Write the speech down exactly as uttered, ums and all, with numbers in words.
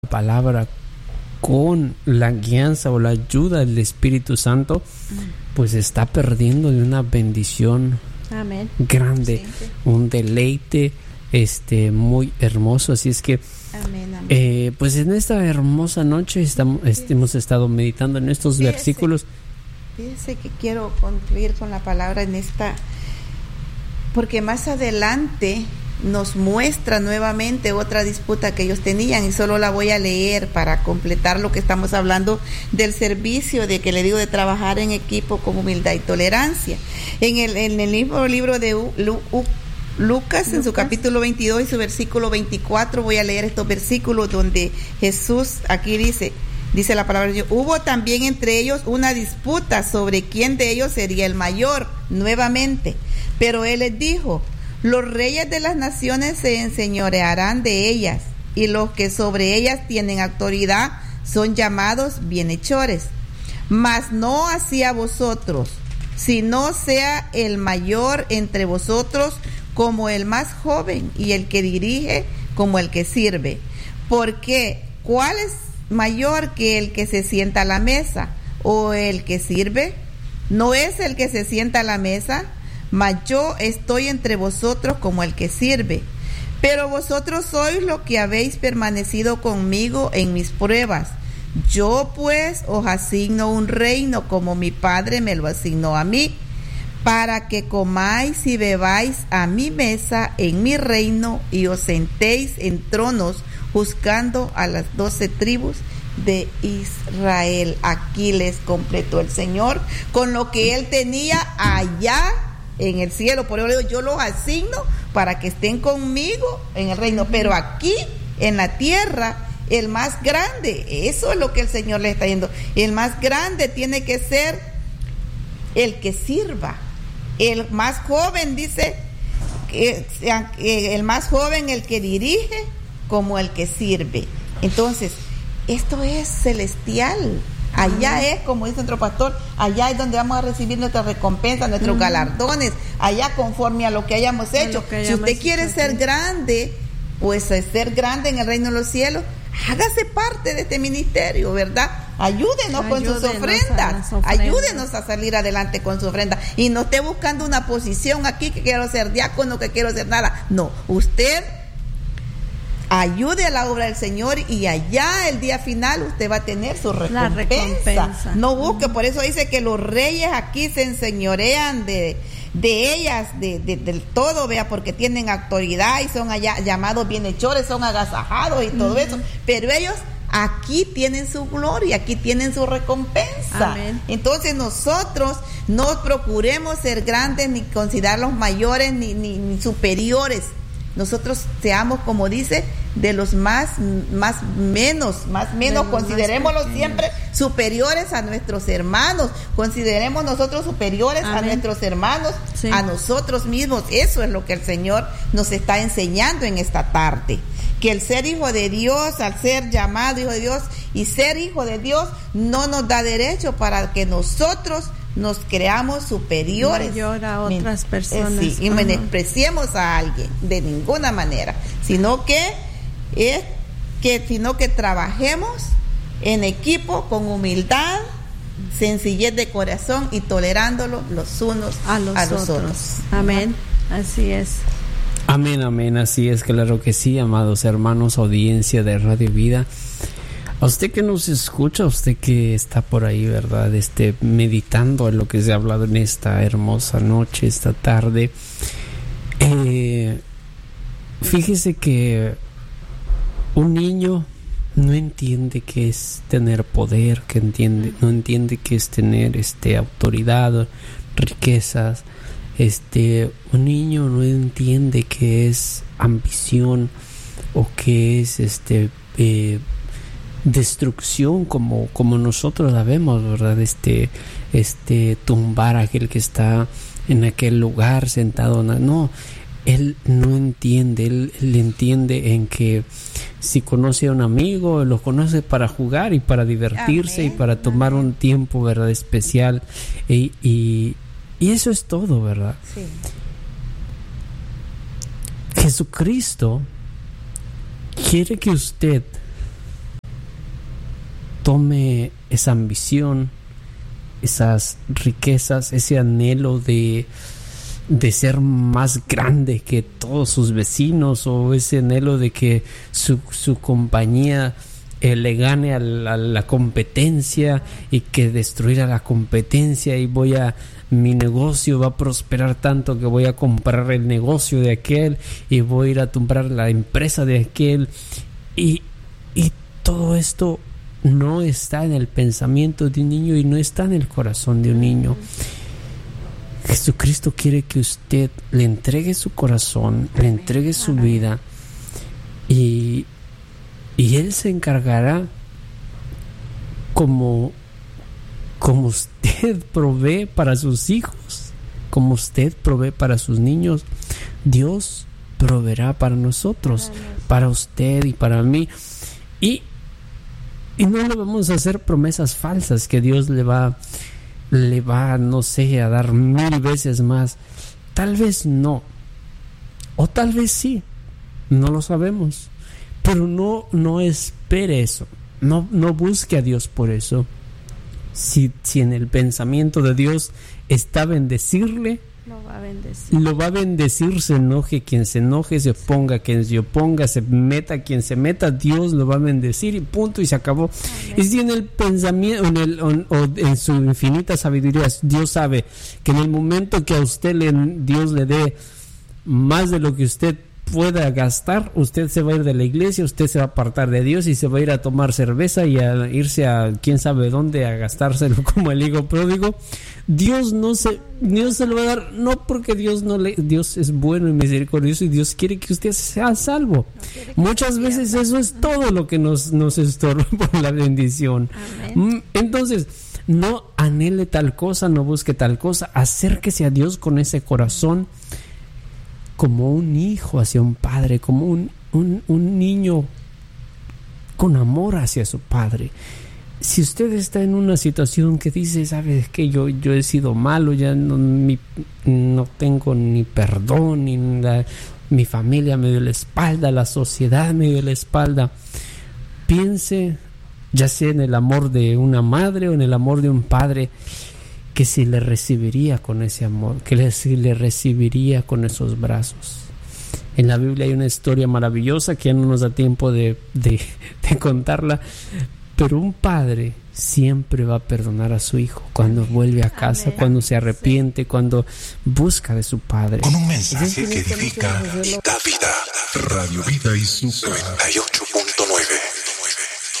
palabra con la guianza o la ayuda del Espíritu Santo, pues está perdiendo de una bendición Amén. grande, Sí, sí. un deleite este muy hermoso. Así es que Amén, amén. eh, pues en esta hermosa noche estamos, este, hemos estado meditando en estos Fíjese. versículos. Fíjese que quiero concluir con la palabra en esta, porque más adelante nos muestra nuevamente otra disputa que ellos tenían, y solo la voy a leer para completar lo que estamos hablando del servicio, de que le digo de trabajar en equipo con humildad y tolerancia. En el, en el mismo libro de U, Lu, U, Lucas, en su Lucas. capítulo veintidós y su versículo veinticuatro, voy a leer estos versículos donde Jesús aquí dice, dice la palabra de Dios: hubo también entre ellos una disputa sobre quién de ellos sería el mayor, nuevamente. Pero él les dijo: los reyes de las naciones se enseñorearán de ellas, y los que sobre ellas tienen autoridad son llamados bienhechores. Mas no así a vosotros, sino sea el mayor entre vosotros como el más joven, y el que dirige como el que sirve. Porque ¿cuál es mayor que el que se sienta a la mesa, o el que sirve? ¿No es el que se sienta a la mesa? Mas yo estoy entre vosotros como el que sirve. Pero vosotros sois los que habéis permanecido conmigo en mis pruebas. Yo pues os asigno un reino, como mi Padre me lo asignó a mí, para que comáis y bebáis a mi mesa en mi reino, y os sentéis en tronos juzgando a las doce tribus de Israel. Aquí les completó el Señor con lo que él tenía allá en el cielo. Por eso le digo, yo los asigno para que estén conmigo en el reino, pero aquí en la tierra el más grande, eso es lo que el Señor le está diciendo, el más grande tiene que ser el que sirva. El más joven, dice, que el más joven el que dirige como el que sirve. Entonces, esto es celestial. Allá uh-huh. es, como dice nuestro pastor, allá es donde vamos a recibir nuestras recompensas, nuestros uh-huh. galardones, allá conforme a lo que hayamos hecho. Que hayamos si usted quiere hecho, ser sí. grande, pues ser grande en el reino de los cielos, hágase parte de este ministerio, ¿verdad? Ayúdenos, ayúdenos con sus ofrendas, ofrendas, ayúdenos a salir adelante con su ofrenda, y no esté buscando una posición aquí, que quiero ser diácono, que quiero ser nada. No, usted ayude a la obra del Señor, y allá el día final usted va a tener su recompensa. La recompensa. No busque, por eso dice que los reyes aquí se enseñorean de, de ellas, de, de, del todo, vea, porque tienen autoridad y son allá llamados bienhechores, son agasajados y todo uh-huh. eso, pero ellos aquí tienen su gloria, aquí tienen su recompensa. Amén. Entonces nosotros no procuremos ser grandes, ni considerarlos mayores, ni, ni, ni superiores. Nosotros seamos, como dice, de los más, más menos, más menos, considerémoslos siempre superiores a nuestros hermanos, consideremos nosotros superiores Amén. A nuestros hermanos, sí. a nosotros mismos. Eso es lo que el Señor nos está enseñando en esta tarde, que el ser hijo de Dios, al ser llamado hijo de Dios y ser hijo de Dios, no nos da derecho para que nosotros nos creamos superiores mayor a otras personas, eh, sí, y uh-huh. menospreciemos a alguien de ninguna manera, sino que es que sino que trabajemos en equipo con humildad, sencillez de corazón y tolerándolo los unos a los, a los otros. otros. Amén. Así es. Amén, amén, así es, claro que sí, amados hermanos, audiencia de Radio Vida. A usted que nos escucha, a usted que está por ahí, ¿verdad? Este, meditando en lo que se ha hablado en esta hermosa noche, esta tarde. Eh, fíjese que un niño no entiende qué es tener poder, que entiende, no entiende qué es tener este, autoridad, riquezas. Este, un niño no entiende qué es ambición o qué es este eh, destrucción, como, como nosotros la vemos, ¿verdad? Este, este tumbar a aquel que está en aquel lugar sentado. No, él no entiende, él, él entiende en que si conoce a un amigo, lo conoce para jugar y para divertirse. Amén. Y para tomar Amén. Un tiempo, ¿verdad? Especial, y, y, y eso es todo, ¿verdad? Sí. Jesucristo quiere que usted tome esa ambición, esas riquezas, ese anhelo de, de ser más grande que todos sus vecinos, o ese anhelo de que su, su compañía eh, le gane a la, a la competencia, y que destruir a la competencia, y voy a mi negocio va a prosperar tanto que voy a comprar el negocio de aquel, y voy a ir a comprar la empresa de aquel, y, y todo esto no está en el pensamiento de un niño y no está en el corazón de un niño. Jesucristo quiere que usted le entregue su corazón, le entregue su vida, y, y Él se encargará como, como usted provee para sus hijos, como usted provee para sus niños. Dios proveerá para nosotros, para usted y para mí. Y Y no le vamos a hacer promesas falsas que Dios le va, le va, no sé, a dar mil veces más. Tal vez no, o tal vez sí, no lo sabemos. Pero no, no espere eso, no, no busque a Dios por eso. Si, si en el pensamiento de Dios está bendecirle, lo va a bendecir. Lo va a bendecir, se enoje quien se enoje, se oponga quien se oponga, se meta quien se meta, Dios lo va a bendecir, y punto, y se acabó. Amén. Y si en el pensamiento, en el, o, o en su infinita sabiduría, Dios sabe que en el momento que a usted le, Dios le dé más de lo que usted pueda gastar, usted se va a ir de la iglesia, usted se va a apartar de Dios y se va a ir a tomar cerveza y a irse a quién sabe dónde a gastárselo como el hijo pródigo. Dios no se, Dios se lo va a dar, no porque Dios no le, Dios es bueno y misericordioso, y Dios quiere que usted sea salvo. No Muchas veces eso es todo lo que nos, nos estorba por la bendición. Amén. Entonces, no anhele tal cosa, no busque tal cosa, acérquese a Dios con ese corazón, como un hijo hacia un padre, como un, un, un niño con amor hacia su padre. Si usted está en una situación que dice, ¿sabes qué? Yo, yo he sido malo, ya no, mi, no tengo ni perdón, ni la, mi familia me dio la espalda, la sociedad me dio la espalda. Piense, ya sea en el amor de una madre o en el amor de un padre, que si le recibiría con ese amor, que le, si le recibiría con esos brazos. En la Biblia hay una historia maravillosa que ya no nos da tiempo de, de, de contarla, pero un padre siempre va a perdonar a su hijo cuando vuelve a casa, Amén. Cuando se arrepiente, sí. Cuando busca de su padre. Con un mensaje que edifica y da vida. Radio Vida y su noventa y ocho punto nueve.